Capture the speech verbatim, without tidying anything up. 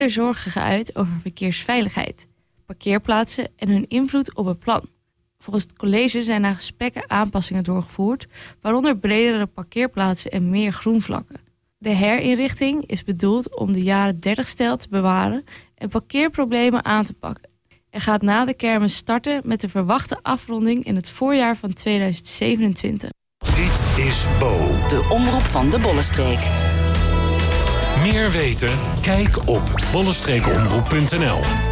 zorgen geuit over verkeersveiligheid, parkeerplaatsen en hun invloed op het plan. Volgens het college zijn na gesprekken aanpassingen doorgevoerd, waaronder bredere parkeerplaatsen en meer groenvlakken. De herinrichting is bedoeld om de jaren dertig-stijl te bewaren en parkeerproblemen aan te pakken. En gaat na de kermis starten met de verwachte afronding in het voorjaar van tweeduizend zevenentwintig. Dit is Bo, de omroep van de Bollenstreek. Meer weten? Kijk op bollenstreekomroep punt n l.